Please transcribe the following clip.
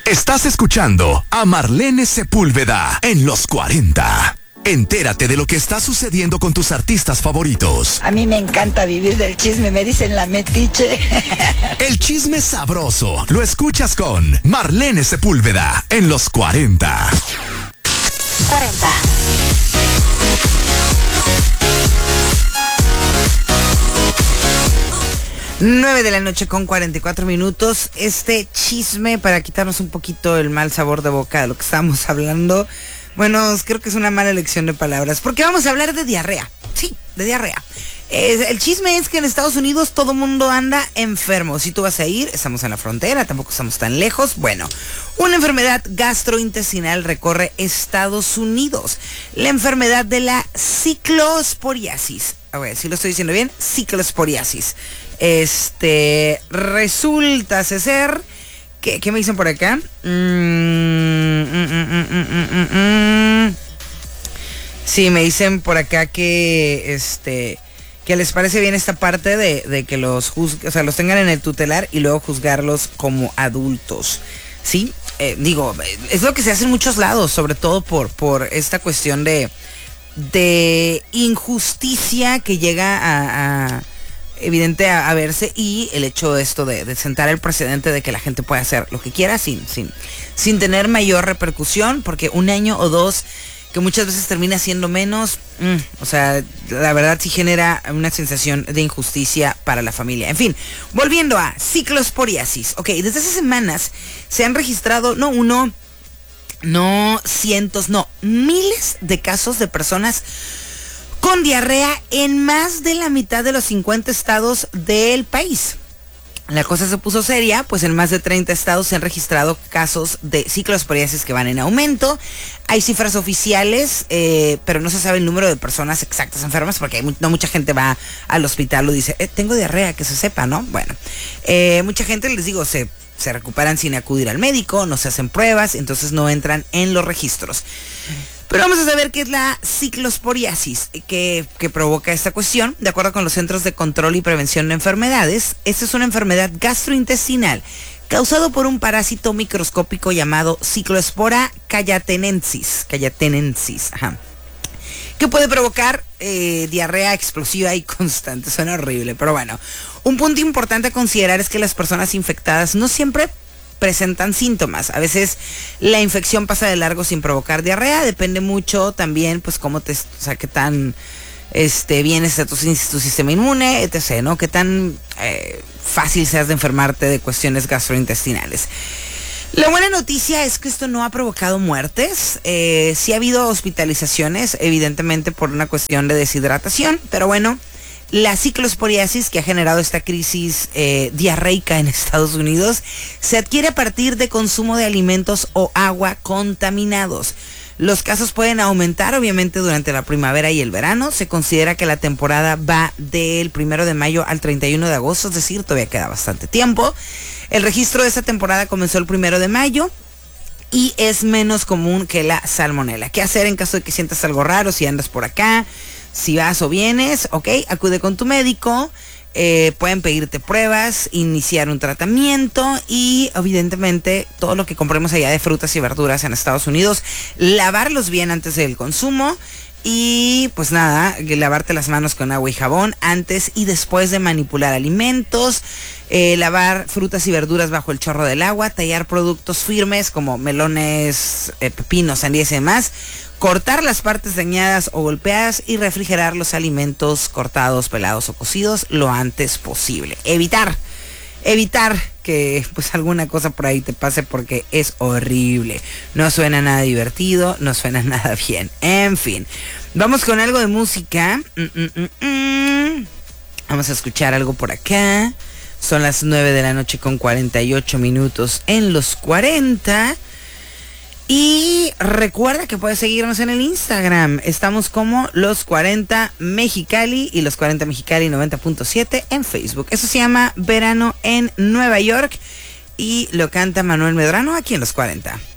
Estás escuchando a Marlene Sepúlveda en Los 40. Entérate de lo que está sucediendo con tus artistas favoritos. A mí me encanta vivir del chisme, me dicen la metiche. El chisme sabroso lo escuchas con Marlene Sepúlveda en Los 40. 40. Nueve de la noche con 44 minutos. Este chisme para quitarnos un poquito el mal sabor de boca de lo que estamos hablando. Bueno, creo que es una mala elección de palabras, porque vamos a hablar de diarrea. Sí, de diarrea. El chisme es que en Estados Unidos todo mundo anda enfermo. Si tú vas a ir, estamos en la frontera, tampoco estamos tan lejos. Bueno, una enfermedad gastrointestinal recorre Estados Unidos. La enfermedad de la ciclosporiasis. A ver, si lo estoy diciendo bien, ciclosporiasis. Resulta ser... ¿Qué me dicen por acá? Sí, me dicen por acá que que les parece bien esta parte de que los tengan en el tutelar y luego juzgarlos como adultos. ¿Sí? Es lo que se hace en muchos lados, sobre todo por esta cuestión de injusticia que llega evidente a verse, y el hecho de esto de sentar el precedente de que la gente puede hacer lo que quiera sin tener mayor repercusión, porque un año o dos que muchas veces termina siendo menos, la verdad sí genera una sensación de injusticia para la familia. En fin, volviendo a ciclosporiasis. Ok, desde hace semanas se han registrado no uno, no cientos, no, miles de casos de personas con diarrea en más de la mitad de los 50 estados del país. La cosa se puso seria, pues en más de 30 estados se han registrado casos de ciclosporiasis que van en aumento. Hay cifras oficiales, pero no se sabe el número de personas exactas enfermas, porque no mucha gente va al hospital o dice, tengo diarrea, que se sepa, ¿no? Bueno, mucha gente, les digo, se recuperan sin acudir al médico, no se hacen pruebas, entonces no entran en los registros. Pero vamos a saber qué es la ciclosporiasis que provoca esta cuestión. De acuerdo con los Centros de Control y Prevención de Enfermedades, esta es una enfermedad gastrointestinal causado por un parásito microscópico llamado Cyclospora cayatenensis, que puede provocar diarrea explosiva y constante. Suena horrible, pero bueno. Un punto importante a considerar es que las personas infectadas no siempre presentan síntomas. A veces la infección pasa de largo sin provocar diarrea. Depende mucho también, pues, qué tan bien está tu sistema inmune, etc., ¿no? Qué tan fácil seas de enfermarte de cuestiones gastrointestinales. La buena noticia es que esto no ha provocado muertes. Sí ha habido hospitalizaciones, evidentemente por una cuestión de deshidratación, pero bueno, la ciclosporiasis, que ha generado esta crisis diarreica en Estados Unidos, se adquiere a partir de consumo de alimentos o agua contaminados. Los casos pueden aumentar, obviamente, durante la primavera y el verano. Se considera que la temporada va del 1 de mayo al 31 de agosto, es decir, todavía queda bastante tiempo. El registro de esta temporada comenzó el 1 de mayo y es menos común que la salmonela. ¿Qué hacer en caso de que sientas algo raro si andas por acá? Si vas o vienes, ok, acude con tu médico, pueden pedirte pruebas, iniciar un tratamiento y evidentemente todo lo que compremos allá de frutas y verduras en Estados Unidos, lavarlos bien antes del consumo y pues nada, lavarte las manos con agua y jabón antes y después de manipular alimentos, lavar frutas y verduras bajo el chorro del agua, tallar productos firmes como melones, pepinos, sandías y demás, cortar las partes dañadas o golpeadas y refrigerar los alimentos cortados, pelados o cocidos lo antes posible. Evitar que pues alguna cosa por ahí te pase, porque es horrible. No suena nada divertido, no suena nada bien. En fin, vamos con algo de música. Vamos a escuchar algo por acá. Son las 9 de la noche con 48 minutos en Los 40. Y recuerda que puedes seguirnos en el Instagram. Estamos como Los 40 Mexicali y Los 40 Mexicali 90.7 en Facebook. Eso se llama Verano en Nueva York y lo canta Manuel Medrano aquí en Los 40.